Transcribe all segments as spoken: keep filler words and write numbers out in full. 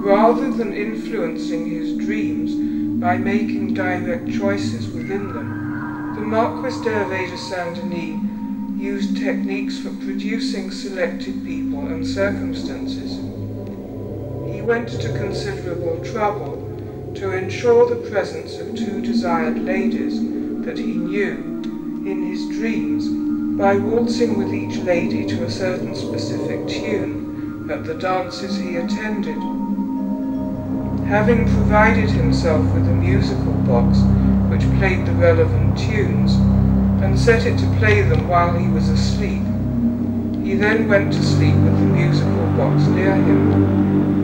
rather than influencing his dreams by making direct choices within them, the Marquis d'Hervé de Saint-Denis used techniques for producing selected people and circumstances. He went to considerable trouble to ensure the presence of two desired ladies that he knew in his dreams by waltzing with each lady to a certain specific tune at the dances he attended. Having provided himself with a musical box which played the relevant tunes and set it to play them while he was asleep, he then went to sleep with the musical box near him.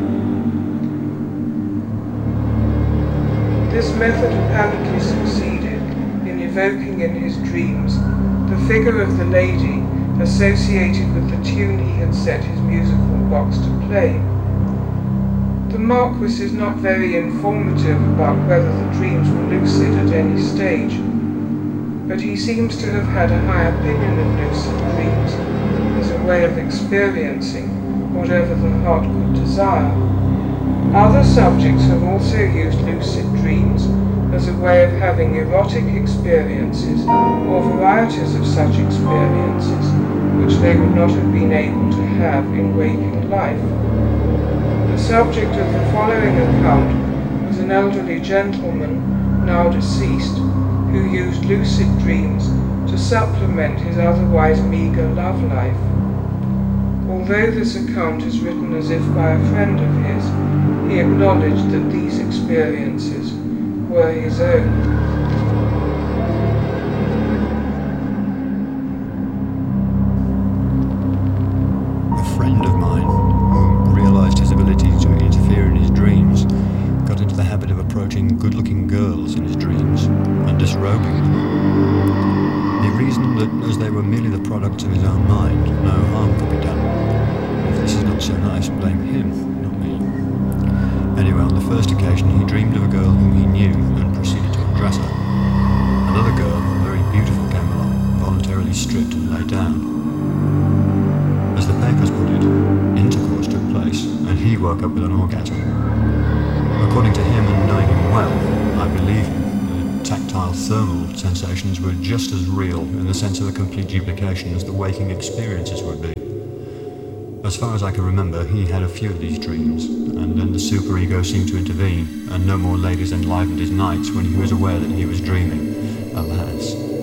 This method apparently succeeded in evoking in his dreams the figure of the lady associated with the tune he had set his musical box to play. The Marquis is not very informative about whether the dreams were lucid at any stage, but he seems to have had a high opinion of lucid dreams as a way of experiencing whatever the heart could desire. Other subjects have also used lucid dreams as a way of having erotic experiences or varieties of such experiences which they would not have been able to have in waking life. The subject of the following account was an elderly gentleman, now deceased, who used lucid dreams to supplement his otherwise meagre love life. Although this account is written as if by a friend of his, he acknowledged that these experiences were his own. A friend of mine, who realized his ability to interfere in his dreams, got into the habit of approaching good-looking girls in his dreams and disrobing them. He reasoned that as they were merely the products of his own mind, no harm could be done. If this is not so nice, blame him, not me. Anyway, on the first occasion, he dreamed of a girl whom he knew and proceeded to undress her. Another girl, very beautiful, came along, voluntarily stripped and lay down. As the papers put it, intercourse took place, and he woke up with an orgasm. According to him, and knowing him well, I believe him, the tactile thermal sensations were just as real in the sense of a complete duplication as the waking experiences would be. As far as I can remember, he had a few of these dreams, and then the superego seemed to intervene, and no more ladies enlivened his nights when he was aware that he was dreaming. Alas.